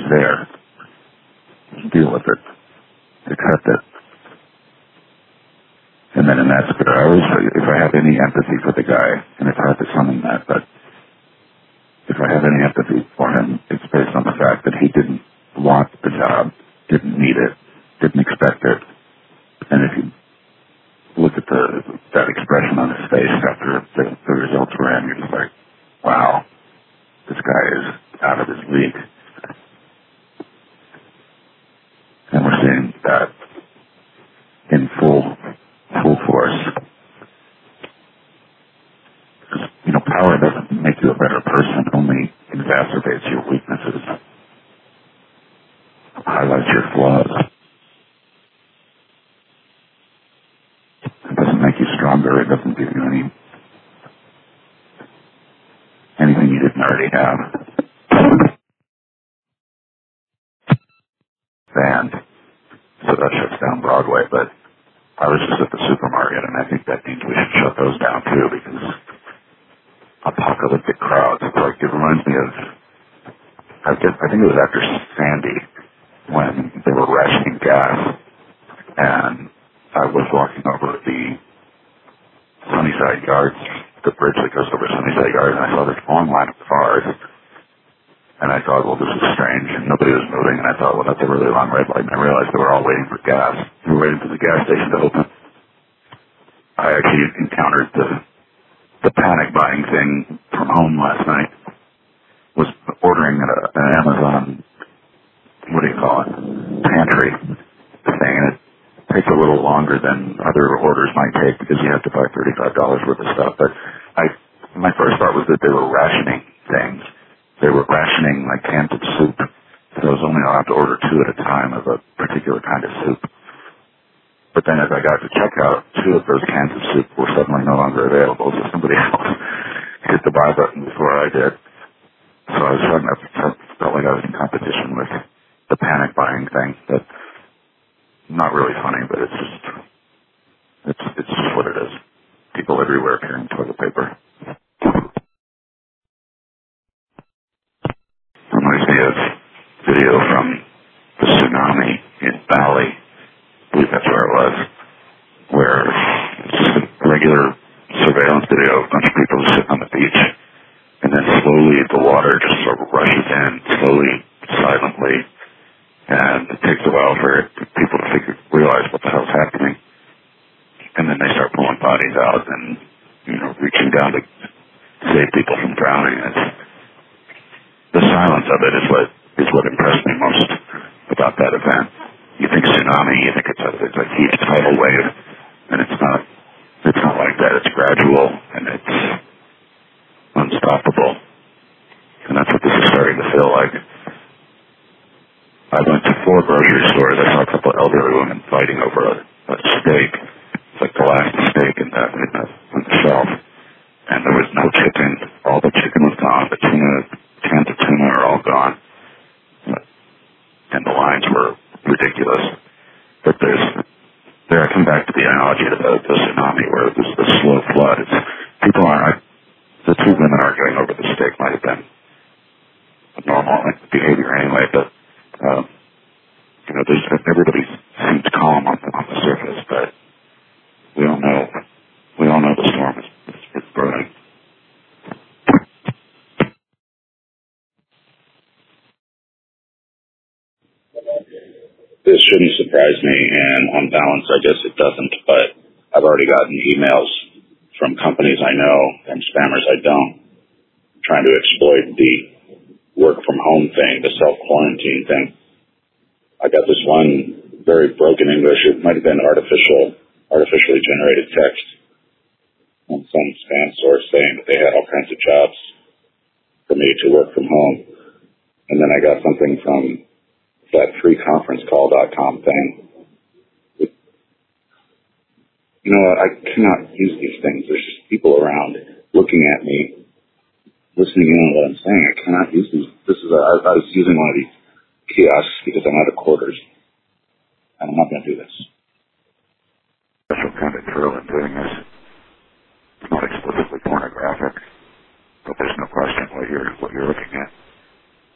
there. Deal with it. Accept it. And then in that spirit, I always, if I have any empathy for the guy, and it's hard to summon that, but if I have any empathy for him, it's based on the fact that he didn't want the job, didn't need it, didn't expect it. And if you look at that expression on his face after the results were in, you're just like, wow, this guy is out of his league. And we're seeing that in full force. Because, power doesn't make you a better person, only exacerbates your weaknesses, highlights your flaws. It doesn't make you stronger. It doesn't give you anything you didn't already have. Banned. So that shuts down Broadway, but I was just at the supermarket, and I think that means we should shut those down too, because apocalyptic crowds. It reminds me of, I think it was after Sandy, when they were rationing gas, and I was walking over the Sunnyside Yards, the bridge that goes over Sunnyside Yards, and I saw this long line of cars, and I thought, well, this is strange, and nobody was moving, and I thought, well, that's a really long red light, and I realized they were all waiting for gas. They were waiting for the gas station to open. I actually encountered the panic buying thing from home last night. Was ordering an Amazon, what do you call it, pantry thing, and it takes a little longer than other orders might take because you have to buy $35 worth of stuff. But my first thought was that they were rationing things. They were rationing like cans of soup. So I was only allowed to order 2 at a time of a particular kind of soup. But then as I got to checkout, 2 of those cans of soup were suddenly no longer available, so somebody else hit the buy button before I did. So I felt like I was in competition with the panic buying thing. But not really funny, but it's just what it is. People everywhere carrying toilet paper. Reminds me of video from the tsunami in Bali. I believe that's where it was, where it's just a regular surveillance video of a bunch of people sitting on the beach, and then slowly the water just sort of rushes in, slowly, silently, and it takes a while for people to realize what the hell's happening, and then they start pulling bodies out and, reaching down to save people from drowning. The silence of it is what impressed me most about that event. You think tsunami, you think it's a huge tidal wave, and it's not like that. It's gradual, and it's unstoppable. And that's what this is starting to feel like. I went to 4 grocery stores. I saw a couple of elderly women fighting over a steak. It's like the last steak on the shelf. And there was no chicken. All the chicken was gone. The cans of tuna are all gone. And the lines were ridiculous. But there I come back to the analogy of the tsunami, where there's the slow flood. The 2 women arguing over the steak might have been normal behavior anyway, but everybody seems calm on the surface, but we all know the storm is brewing. This shouldn't surprise me, and on balance, I guess it doesn't, but I've already gotten emails from companies I know and spammers I don't, trying to exploit the work from home thing, the self-quarantine thing. I got this one very broken English. It might have been artificially generated text on some spam source saying that they had all kinds of jobs for me to work from home. And then I got something from that freeconferencecall.com thing. I cannot use these things. There's just people around looking at me, listening in on what I'm saying. I cannot use these. I was using one of these kiosks because I'm out of quarters, and I'm not going to do this. Special kind of thrill in doing this. It's not explicitly pornographic, but there's no question what you're looking at.